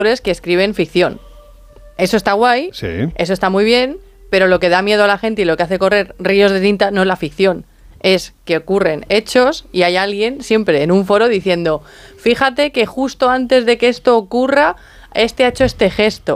que escriben ficción. Eso está guay, Sí. eso está muy bien, pero lo que da miedo a la gente y lo que hace correr ríos de tinta no es la ficción. Es que ocurren hechos y hay alguien siempre en un foro diciendo, fíjate que justo antes de que esto ocurra, este ha hecho este gesto.